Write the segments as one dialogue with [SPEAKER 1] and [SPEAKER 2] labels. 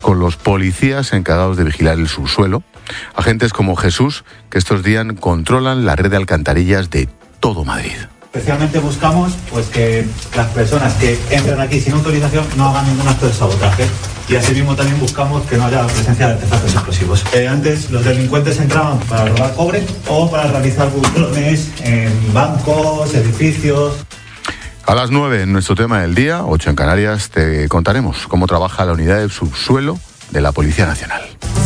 [SPEAKER 1] con los policías encargados de vigilar el subsuelo. Agentes como Jesús, que estos días controlan la red de alcantarillas de todo Madrid.
[SPEAKER 2] Especialmente buscamos que las personas que entran aquí sin autorización no hagan ningún acto de sabotaje. Y asimismo también buscamos que no haya presencia de artefactos explosivos. Antes los delincuentes entraban para robar cobre o para realizar butrones en bancos, edificios.
[SPEAKER 1] A las 9 en nuestro tema del día, 8 en Canarias, te contaremos cómo trabaja la unidad de subsuelo de la Policía Nacional.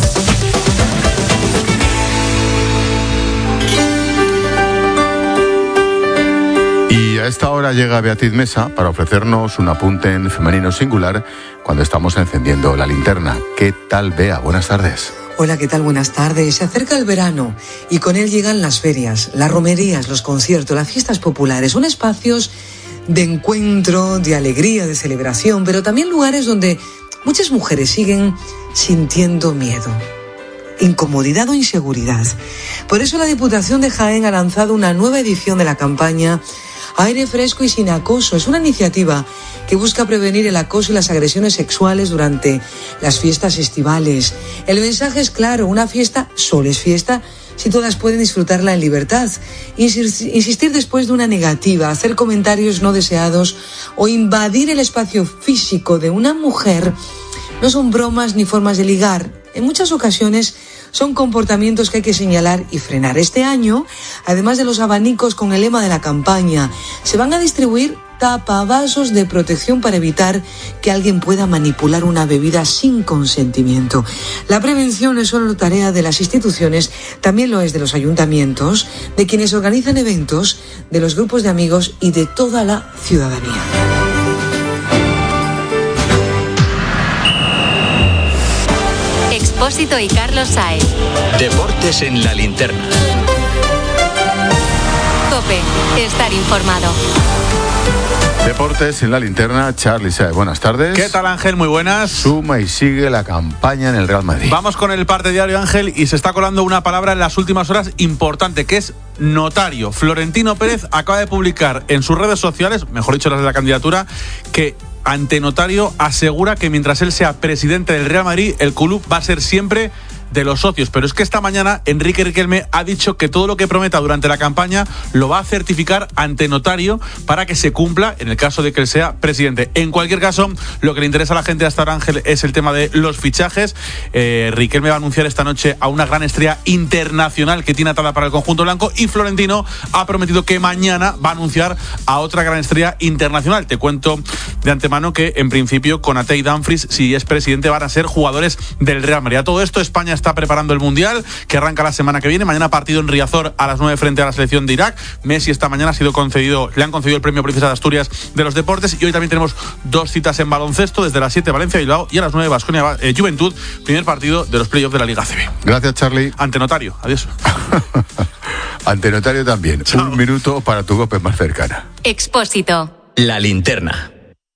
[SPEAKER 1] Y a esta hora llega Beatriz Mesa para ofrecernos un apunte en femenino singular cuando estamos encendiendo la linterna. ¿Qué tal, Bea? Buenas tardes.
[SPEAKER 3] Hola, ¿qué tal? Buenas tardes. Se acerca el verano y con él llegan las ferias, las romerías, los conciertos, las fiestas populares. Son espacios de encuentro, de alegría, de celebración, pero también lugares donde muchas mujeres siguen sintiendo miedo, incomodidad o inseguridad. Por eso la Diputación de Jaén ha lanzado una nueva edición de la campaña Aire Fresco y Sin Acoso. Es una iniciativa que busca prevenir el acoso y las agresiones sexuales durante las fiestas estivales. El mensaje es claro: una fiesta solo es fiesta si todas pueden disfrutarla en libertad. Insistir después de una negativa, hacer comentarios no deseados o invadir el espacio físico de una mujer no son bromas ni formas de ligar. En muchas ocasiones son comportamientos que hay que señalar y frenar. Este año, además de los abanicos con el lema de la campaña, se van a distribuir tapavasos de protección para evitar que alguien pueda manipular una bebida sin consentimiento. La prevención no es solo tarea de las instituciones, también lo es de los ayuntamientos, de quienes organizan eventos, de los grupos de amigos y de toda la ciudadanía.
[SPEAKER 4] Expósito y Carlos Saez.
[SPEAKER 5] Deportes en la linterna.
[SPEAKER 4] COPE. Estar informado.
[SPEAKER 1] Deportes en la linterna, Charly Saez. Buenas tardes.
[SPEAKER 6] ¿Qué tal, Ángel? Muy buenas.
[SPEAKER 1] Suma y sigue la campaña en el Real Madrid.
[SPEAKER 6] Vamos con el parte diario, Ángel, y se está colando una palabra en las últimas horas importante, que es notario. Florentino Pérez acaba de publicar en sus redes sociales, mejor dicho las de la candidatura, que ante notario asegura que mientras él sea presidente del Real Madrid, el club va a ser siempre de los socios. Pero es que esta mañana Enrique Riquelme ha dicho que todo lo que prometa durante la campaña lo va a certificar ante notario para que se cumpla en el caso de que él sea presidente. En cualquier caso, lo que le interesa a la gente hasta ahora, Ángel, es el tema de los fichajes. Riquelme va a anunciar esta noche a una gran estrella internacional que tiene atada para el conjunto blanco, y Florentino ha prometido que mañana va a anunciar a otra gran estrella internacional. Te cuento de antemano que en principio Konaté y Dumfries, si es presidente, van a ser jugadores del Real Madrid. A todo esto, España está preparando el Mundial, que arranca la semana que viene. Mañana partido en Riazor a las 9 frente a la selección de Irak. Messi esta mañana le han concedido el premio Princesa de Asturias de los deportes, y hoy también tenemos dos citas en baloncesto, desde las 7 Valencia Bilbao y a las 9 Baskonia Juventud, primer partido de los playoffs de la Liga ACB.
[SPEAKER 1] Gracias, Charly.
[SPEAKER 6] Ante notario, adiós.
[SPEAKER 1] Ante notario también.
[SPEAKER 6] Chao.
[SPEAKER 1] Un minuto para tu COPE más cercana.
[SPEAKER 4] Expósito.
[SPEAKER 5] La linterna.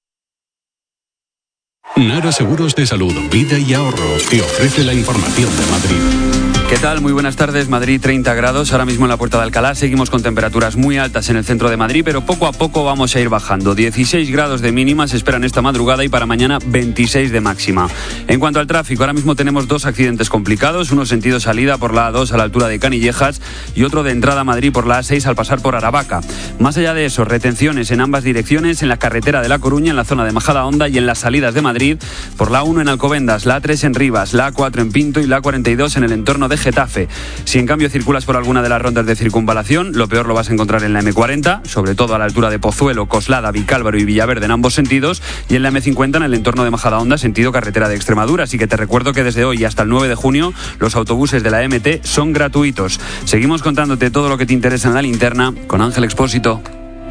[SPEAKER 7] Nara Seguros de Salud, Vida y Ahorro te ofrece la información de Madrid.
[SPEAKER 8] ¿Qué tal? Muy buenas tardes. Madrid, 30 grados. Ahora mismo en la Puerta de Alcalá seguimos con temperaturas muy altas en el centro de Madrid, pero poco a poco vamos a ir bajando. 16 grados de mínima se esperan esta madrugada y para mañana 26 de máxima. En cuanto al tráfico, ahora mismo tenemos dos accidentes complicados, uno sentido salida por la A2 a la altura de Canillejas y otro de entrada a Madrid por la A6 al pasar por Aravaca. Más allá de eso, retenciones en ambas direcciones en la carretera de La Coruña, en la zona de Majadahonda, y en las salidas de Madrid por la A1 en Alcobendas, la A3 en Rivas, la A4 en Pinto y la A42 en el entorno de Getafe. Si en cambio circulas por alguna de las rondas de circunvalación, lo peor lo vas a encontrar en la M40, sobre todo a la altura de Pozuelo, Coslada, Vicálvaro y Villaverde en ambos sentidos, y en la M50 en el entorno de Majadahonda, sentido carretera de Extremadura. Así que te recuerdo que desde hoy hasta el 9 de junio los autobuses de la MT son gratuitos. Seguimos contándote todo lo que te interesa en la linterna con Ángel Expósito.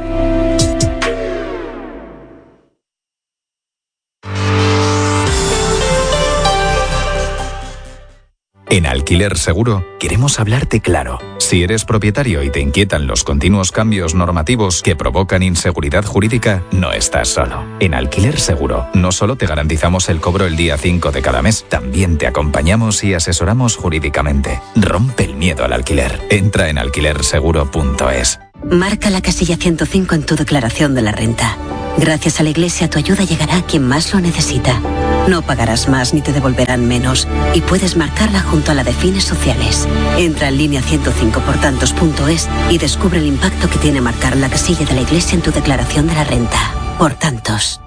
[SPEAKER 9] En Alquiler Seguro queremos hablarte claro. Si eres propietario y te inquietan los continuos cambios normativos que provocan inseguridad jurídica, no estás solo. En Alquiler Seguro no solo te garantizamos el cobro el día 5 de cada mes, también te acompañamos y asesoramos jurídicamente. Rompe el miedo al alquiler. Entra en alquilerseguro.es.
[SPEAKER 10] Marca la casilla 105 en tu declaración de la renta. Gracias a la Iglesia, tu ayuda llegará a quien más lo necesita. No pagarás más ni te devolverán menos. Y puedes marcarla junto a la de fines sociales. Entra en línea 105portantos.es y descubre el impacto que tiene marcar la casilla de la Iglesia en tu declaración de la renta. Por tantos.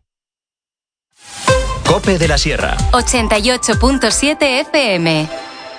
[SPEAKER 5] COPE de la Sierra.
[SPEAKER 4] 88.7 FM.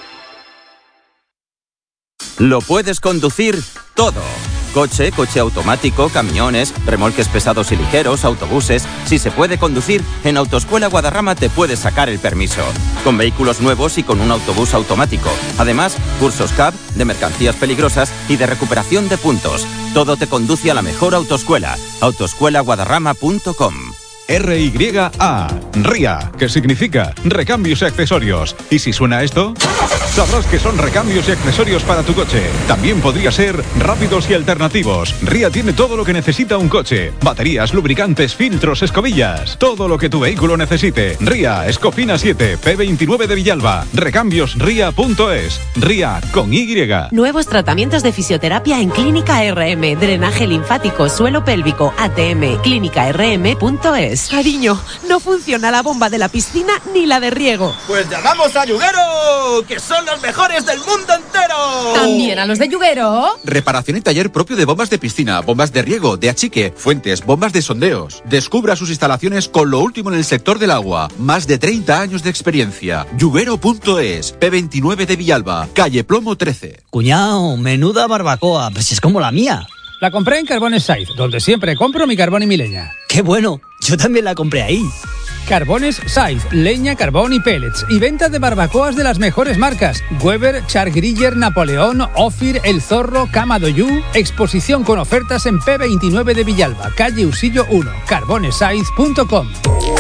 [SPEAKER 11] Lo puedes conducir todo. Coche automático, camiones, remolques pesados y ligeros, autobuses. Si se puede conducir, en Autoescuela Guadarrama te puedes sacar el permiso. Con vehículos nuevos y con un autobús automático. Además, cursos CAB, de mercancías peligrosas y de recuperación de puntos. Todo te conduce a la mejor autoescuela. autoescuelaguadarrama.com.
[SPEAKER 12] RYA, RIA, que significa recambios y accesorios. ¿Y si suena esto? Sabrás que son recambios y accesorios para tu coche. También podría ser rápidos y alternativos. RIA tiene todo lo que necesita un coche. Baterías, lubricantes, filtros, escobillas. Todo lo que tu vehículo necesite. RIA, Escopina 7, P29 de Villalba. Recambiosria.es. RIA con Y.
[SPEAKER 13] Nuevos tratamientos de fisioterapia en Clínica RM. Drenaje linfático, suelo pélvico, ATM. ClínicaRM.es. Cariño, no funciona la bomba de la piscina ni la de riego.
[SPEAKER 14] Pues llamamos a Yuguero, que son los mejores del mundo entero.
[SPEAKER 15] ¿También a los de Yuguero?
[SPEAKER 16] Reparación y taller propio de bombas de piscina, bombas de riego, de achique, fuentes, bombas de sondeos. Descubra sus instalaciones con lo último en el sector del agua. Más de 30 años de experiencia. Yuguero.es, P29 de Villalba, calle Plomo 13.
[SPEAKER 17] Cuñao, menuda barbacoa, pues es como la mía.
[SPEAKER 18] La compré en Carbones Saiz, donde siempre compro mi carbón y mi leña.
[SPEAKER 17] ¡Qué bueno! Yo también la compré ahí.
[SPEAKER 18] Carbones Saiz, leña, carbón y pellets. Y venta de barbacoas de las mejores marcas. Weber, Chargriller, Napoleón, Ofir, El Zorro, Cama Doyú. Exposición con ofertas en P29 de Villalba, calle Usillo 1, carbonesaiz.com.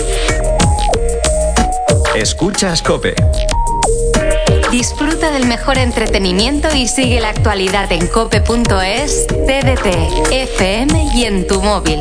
[SPEAKER 5] Escuchas COPE.
[SPEAKER 4] Disfruta del mejor entretenimiento y sigue la actualidad en cope.es, TDT, FM y en tu móvil.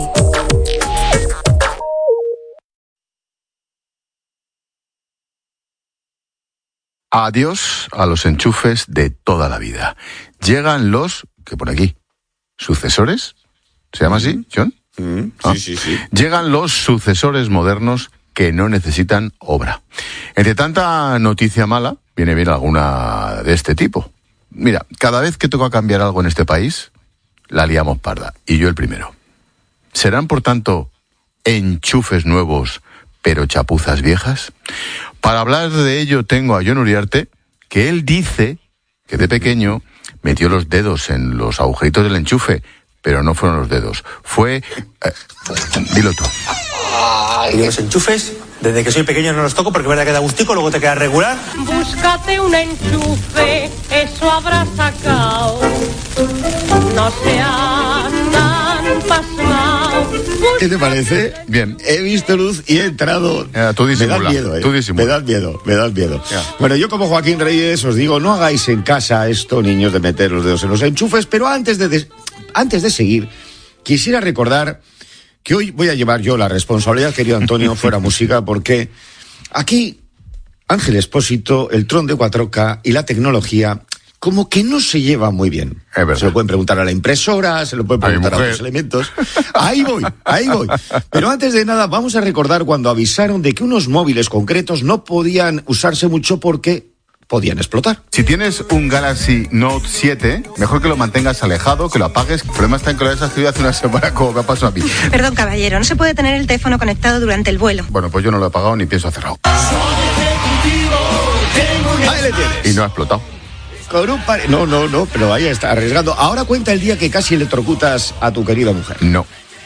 [SPEAKER 1] Adiós a los enchufes de toda la vida. Llegan los, que por aquí, sucesores, ¿se llama así, John?
[SPEAKER 19] Sí.
[SPEAKER 1] Llegan los sucesores modernos que no necesitan obra. Entre tanta noticia mala, viene bien alguna de este tipo. Mira, cada vez que toca cambiar algo en este país, la liamos parda, y yo el primero. ¿Serán, por tanto, enchufes nuevos, pero chapuzas viejas? Para hablar de ello tengo a Jon Uriarte, que él dice que de pequeño metió los dedos en los agujeritos del enchufe, pero no fueron los dedos. Fue... dilo tú.
[SPEAKER 20] Y los enchufes, desde que soy pequeño no los toco porque es verdad que da gustico, luego te queda regular.
[SPEAKER 21] Búscate un enchufe, eso habrás sacado. No seas tan pasmao.
[SPEAKER 19] ¿Qué te parece?
[SPEAKER 1] Bien.
[SPEAKER 19] He visto luz y he entrado.
[SPEAKER 1] Tú disimula.
[SPEAKER 19] Me da miedo,
[SPEAKER 1] Tú disimula.
[SPEAKER 19] Me da miedo. Bueno, yo como Joaquín Reyes os digo, no hagáis en casa esto, niños, de meter los dedos en los enchufes, pero antes de seguir, quisiera recordar que hoy voy a llevar yo la responsabilidad, querido Antonio, fuera música, porque aquí Ángel Expósito, el Tron de 4K y la tecnología como que no se lleva muy bien. Se lo pueden preguntar a la impresora, se lo pueden preguntar a otros elementos. Ahí voy. Pero antes de nada, vamos a recordar cuando avisaron de que unos móviles concretos no podían usarse mucho porque podían explotar.
[SPEAKER 1] Si tienes un Galaxy Note 7, mejor que lo mantengas alejado, que lo apagues. El problema está en que lo hayas activado hace una semana, como me ha pasado a mí.
[SPEAKER 22] Perdón, caballero, no se puede tener el teléfono conectado durante el vuelo.
[SPEAKER 1] Bueno, pues yo no lo he apagado ni pienso hacerlo.
[SPEAKER 19] Ahí le tienes.
[SPEAKER 1] Y no ha explotado.
[SPEAKER 19] Con un No, pero ahí está, arriesgando. Ahora cuenta el día que casi electrocutas a tu querida mujer.
[SPEAKER 1] No.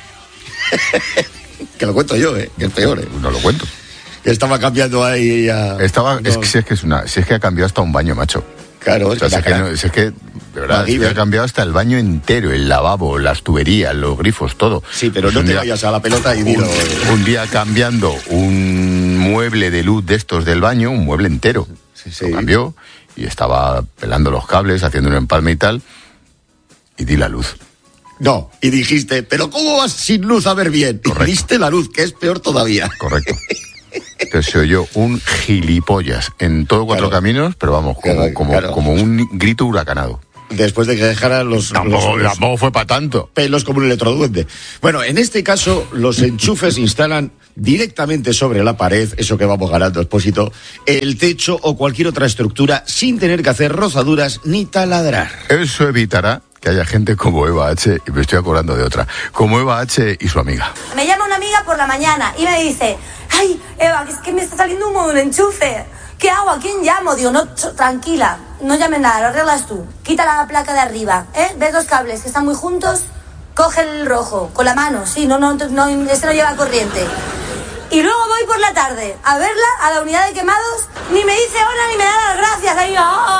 [SPEAKER 19] Que lo cuento yo, que es peor,
[SPEAKER 1] No lo cuento.
[SPEAKER 19] Que estaba cambiando ahí ya...
[SPEAKER 1] Si es que ha cambiado hasta un baño, macho.
[SPEAKER 19] Claro,
[SPEAKER 1] si es que, de verdad, ha cambiado hasta el baño entero, el lavabo, las tuberías, los grifos, todo.
[SPEAKER 19] Sí, pero no te vayas a la pelota y dilo.
[SPEAKER 1] Un día cambiando un mueble de luz de estos del baño, un mueble entero. Sí. Lo cambió y estaba pelando los cables, haciendo un empalme y tal, y di la luz.
[SPEAKER 19] No, y dijiste, pero ¿cómo vas sin luz a ver bien? Correcto. Y diste la luz, que es peor todavía.
[SPEAKER 1] Correcto. Entonces se oyó un gilipollas en todo Cuatro Caminos, pero vamos, como un grito huracanado.
[SPEAKER 19] Después de que dejara los
[SPEAKER 1] Tampoco fue para tanto.
[SPEAKER 19] Pelos como un electroduende. Bueno, en este caso, los enchufes instalan directamente sobre la pared, eso que vamos ganando, Expósito, el techo o cualquier otra estructura sin tener que hacer rozaduras ni taladrar.
[SPEAKER 1] Eso evitará que haya gente como Eva H., y me estoy acordando de otra, como Eva H. y su amiga.
[SPEAKER 2] Me llama una amiga por la mañana y me dice: ay, Eva, es que me está saliendo humo de un enchufe. ¿Qué hago? ¿A quién llamo? Digo, no, tranquila, no llames nada, lo arreglas tú. Quita la placa de arriba, ¿Ves los cables que están muy juntos? Coge el rojo, con la mano, sí, no, este no lleva corriente. Y luego voy por la tarde a verla a la unidad de quemados, ni me dice hola ni me da las gracias. Ahí,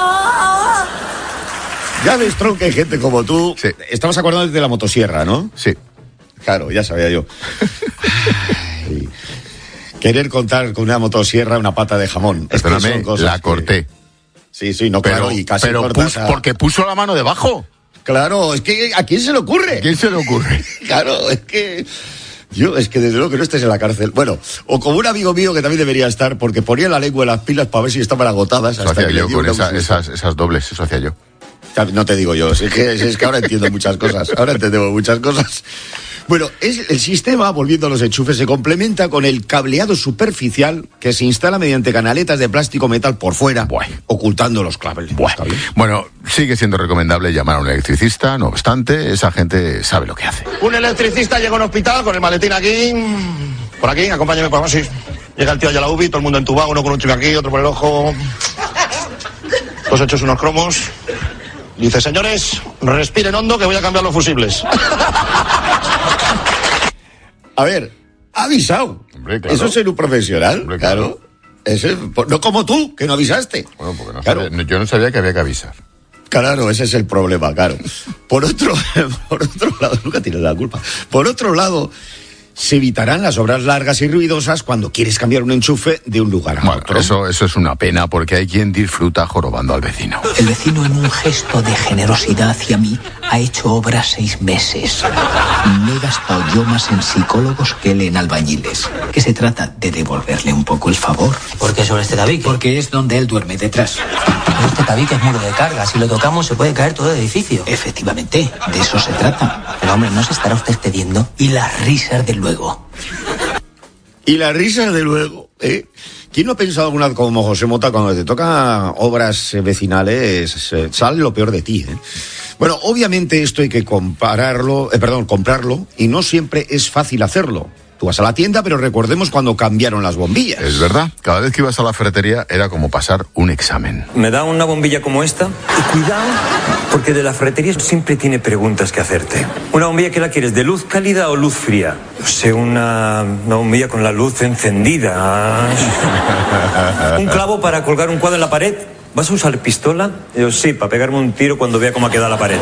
[SPEAKER 19] Ya ves, Tron, que hay gente como tú. Sí. Estamos acordando de la motosierra, ¿no?
[SPEAKER 1] Sí.
[SPEAKER 19] Claro, ya sabía yo. Ay. Querer contar con una motosierra una pata de jamón.
[SPEAKER 1] Perdóname, la corté.
[SPEAKER 19] Sí, no,
[SPEAKER 1] pero,
[SPEAKER 19] claro, y casi
[SPEAKER 1] pero porque puso la mano debajo.
[SPEAKER 19] Claro, es que ¿a quién se le ocurre?
[SPEAKER 1] ¿A quién se le ocurre?
[SPEAKER 19] Claro, es que desde luego que no estés en la cárcel. Bueno, o como un amigo mío que también debería estar, porque ponía la lengua en las pilas para ver si estaban agotadas.
[SPEAKER 1] Eso hacía yo con esas dobles, eso hacía yo.
[SPEAKER 19] No te digo yo, es que ahora entiendo muchas cosas. Ahora entendemos muchas cosas. Bueno, el sistema, volviendo a los enchufes, se complementa con el cableado superficial que se instala mediante canaletas de plástico metal por fuera, ocultando los cables.
[SPEAKER 1] Bueno, sigue siendo recomendable llamar a un electricista, no obstante, esa gente sabe lo que hace.
[SPEAKER 15] Un electricista llega a un hospital con el maletín aquí, por aquí, acompáñame por así. Llega el tío allá a la UBI, todo el mundo entubado, uno con un chip aquí, otro por el ojo. Todos hechos unos cromos. Dice: señores, respiren hondo que voy a cambiar los fusibles.
[SPEAKER 19] A ver, ha avisado.
[SPEAKER 1] Hombre, claro.
[SPEAKER 19] Eso es ser un profesional.
[SPEAKER 1] Hombre,
[SPEAKER 19] claro. No como tú, que no avisaste.
[SPEAKER 1] Bueno, porque yo no sabía que había que avisar.
[SPEAKER 19] Claro, ese es el problema, claro. Por otro lado, nunca tienes la culpa. Por otro lado, se evitarán las obras largas y ruidosas cuando quieres cambiar un enchufe de un lugar a otro.
[SPEAKER 1] Eso es una pena, porque hay quien disfruta jorobando al vecino.
[SPEAKER 23] El vecino, en un gesto de generosidad hacia mí, ha hecho obra 6 meses. Me he gastado yo más en psicólogos que él en albañiles. ¿Qué se trata? De devolverle un poco el favor.
[SPEAKER 24] ¿Por qué sobre este tabique?
[SPEAKER 23] Porque es donde él duerme, detrás.
[SPEAKER 24] Pero este tabique es muro de carga. Si lo tocamos se puede caer todo el edificio.
[SPEAKER 23] Efectivamente, de eso se trata.
[SPEAKER 24] Pero hombre, ¿no se estará usted excediendo?
[SPEAKER 23] Y las risas de luego.
[SPEAKER 19] Y las risas de luego, ¿eh? ¿Quién no ha pensado alguna vez como José Mota cuando te toca obras vecinales, sale lo peor de ti, ¿eh? Bueno, obviamente esto hay que comprarlo, y no siempre es fácil hacerlo. Tú vas a la tienda, pero recordemos cuando cambiaron las bombillas.
[SPEAKER 1] Es verdad, cada vez que ibas a la ferretería era como pasar un examen.
[SPEAKER 25] Me da una bombilla como esta y cuidado, porque de la ferretería siempre tiene preguntas que hacerte. ¿Una bombilla que la quieres, de luz cálida o luz fría? No sé, una bombilla con la luz encendida. ¿Un clavo para colgar un cuadro en la pared? ¿Vas a usar pistola? Yo sí, para pegarme un tiro cuando vea cómo ha quedado la pared.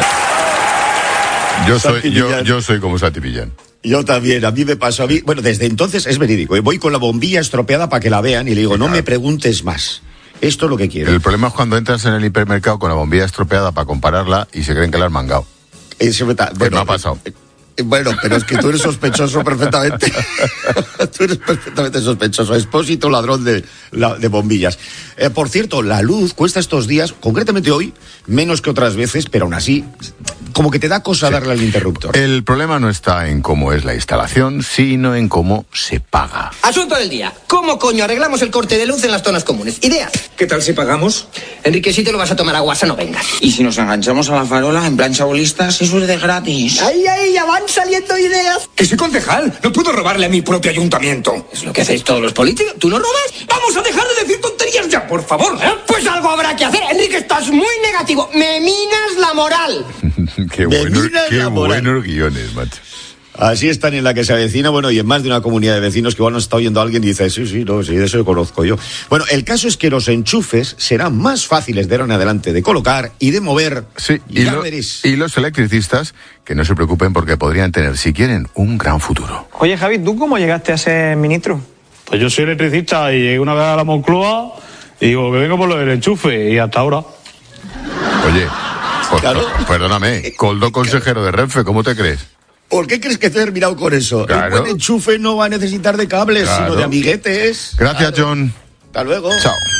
[SPEAKER 1] Yo soy como Santi Millán.
[SPEAKER 19] Yo también, a mí me pasó bueno, desde entonces es verídico, voy con la bombilla estropeada para que la vean y le digo, no me preguntes más, esto es lo que quiero.
[SPEAKER 1] El problema es cuando entras en el hipermercado con la bombilla estropeada para compararla y se creen que la has mangado.
[SPEAKER 19] Bueno,
[SPEAKER 1] me ha pasado.
[SPEAKER 19] Bueno, pero es que tú eres sospechoso perfectamente. Tú eres perfectamente sospechoso. Expósito, ladrón de bombillas. Por cierto, la luz cuesta estos días, concretamente hoy, menos que otras veces, pero aún así, como que te da cosa darle al interruptor.
[SPEAKER 1] El problema no está en cómo es la instalación, sino en cómo se paga.
[SPEAKER 26] Asunto del día. ¿Cómo coño arreglamos el corte de luz en las zonas comunes? Ideas.
[SPEAKER 27] ¿Qué tal si pagamos?
[SPEAKER 26] Enrique, si te lo vas a tomar a guasa, no vengas.
[SPEAKER 27] Y si nos enganchamos a la farola en plan chabolistas, eso es de gratis.
[SPEAKER 26] ¡Ay, ya van saliendo ideas!
[SPEAKER 27] Que soy concejal, no puedo robarle a mi propio ayuntamiento.
[SPEAKER 26] Es lo que hacéis todos los políticos. ¿Tú no robas?
[SPEAKER 27] ¡Vamos a dejar de decir tonterías ya, por favor!
[SPEAKER 26] Pues algo habrá que hacer. Enrique, estás muy negativo. Me minas la moral.
[SPEAKER 1] Qué buenos guiones, macho.
[SPEAKER 19] Así están en la que se avecina, bueno, y en más de una comunidad de vecinos que igual nos está oyendo alguien y dice, sí, de eso lo conozco yo. Bueno, el caso es que los enchufes serán más fáciles de ahora en adelante de colocar y de mover.
[SPEAKER 1] Sí, y los electricistas, que no se preocupen porque podrían tener, si quieren, un gran futuro.
[SPEAKER 28] Oye, Javi, ¿tú cómo llegaste a ser ministro?
[SPEAKER 29] Pues yo soy electricista y llegué una vez a la Moncloa y digo que vengo por lo del enchufe y hasta ahora.
[SPEAKER 1] Oye, perdóname, Coldo, consejero de Renfe, ¿cómo te crees?
[SPEAKER 19] ¿Por qué crees que te he terminado con eso?
[SPEAKER 1] Claro.
[SPEAKER 19] El buen enchufe no va a necesitar de cables, sino de amiguetes.
[SPEAKER 1] Gracias, John.
[SPEAKER 19] Hasta luego.
[SPEAKER 1] Chao.